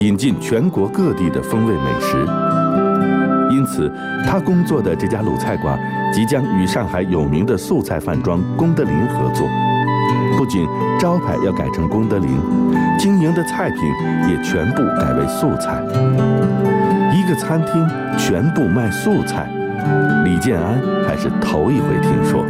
引进全国各地的风味美食。因此，他工作的这家鲁菜馆即将与上海有名的素菜饭庄功德林合作，不仅招牌要改成功德林，经营的菜品也全部改为素菜。一个餐厅全部卖素菜，李建安还是头一回听说。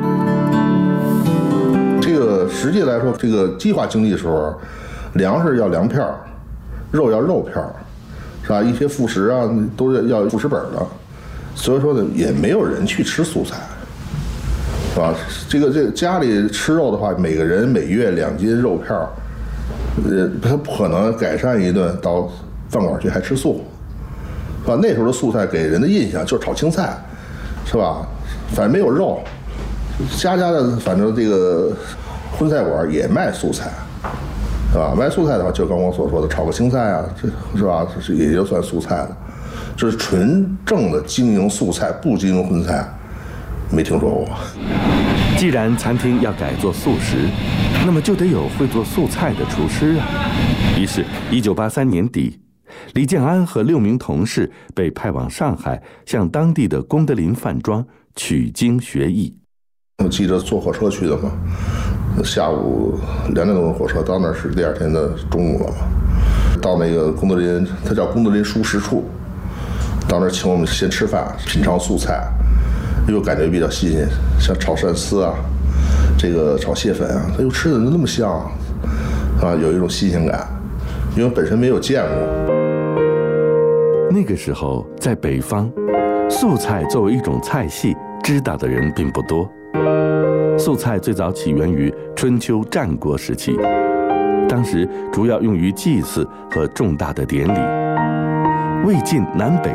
这个实际来说，这个计划经济的时候，粮食要粮票，肉要肉票，是吧？一些副食啊都要副食本的，所以说呢，也没有人去吃素菜，是吧？这个家里吃肉的话，每个人每月2斤肉票，他不可能改善一顿到饭馆去还吃素，是吧？那时候的素菜给人的印象就是炒青菜，是吧？反正没有肉，家家的反正这个荤菜馆也卖素菜。是吧？卖素菜的话，就刚我所说的炒个青菜啊，这是吧？这也就算素菜了。这是纯正的经营素菜，不经营荤菜，没听说过。 既然餐厅要改做素食，那么就得有会做素菜的厨师啊。于是，1983年底，李建安和6名同事被派往上海，向当地的功德林饭庄取经学艺。 我记着坐火车去的嘛。下午2点多的火车到那儿是第2天的中午了嘛。到那个功德林，它叫功德林熟食处，到那儿请我们先吃饭，品尝素菜，因为感觉比较新鲜，像炒鳝丝啊，这个炒蟹粉啊，它又吃的那么香啊，有一种新鲜感，因为本身没有见过。 那个时候在北方，素菜作为一种菜系，知道的人并不多。素菜最早起源于春秋战国时期，当时主要用于祭祀和重大的典礼。魏晋南北